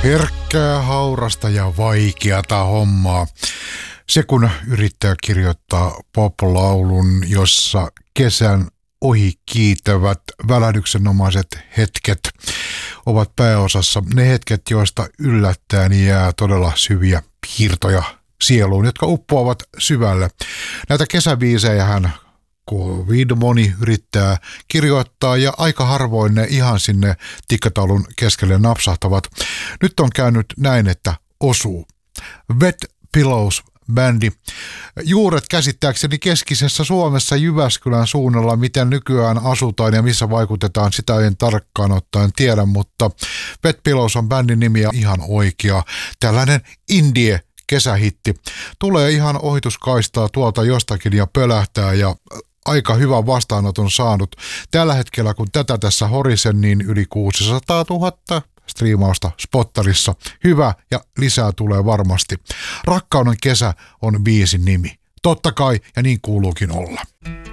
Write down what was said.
Herkkää, haurasta ja vaikeata hommaa. Se kun yrittää kirjoittaa pop-laulun, jossa kesän ohi kiitävät välähdyksenomaiset hetket ovat pääosassa. Ne hetket, joista yllättäen jää todella syviä piirtoja sieluun, jotka uppoavat syvälle. Näitä kesäbiisejähän kovin moni yrittää kirjoittaa ja aika harvoin ne ihan sinne tikkataulun keskelle napsahtavat. Nyt on käynyt näin, että osuu. Wet Pillows bändi. Juuret käsittääkseni keskisessä Suomessa Jyväskylän suunnalla, miten nykyään asutaan ja missä vaikutetaan, sitä en tarkkaan ottaen tiedä, mutta Wet Pillows on bändin nimi ja ihan oikea. Tällainen indie kesähitti. Tulee ihan ohituskaistaa tuolta jostakin ja pölähtää ja aika hyvän vastaanoton saanut. Tällä hetkellä, kun tätä tässä horisen, niin yli 600 000 striimausta Spottarissa. Hyvä ja lisää tulee varmasti. Rakkauden kesä on biisin nimi. Totta kai, ja niin kuuluukin olla.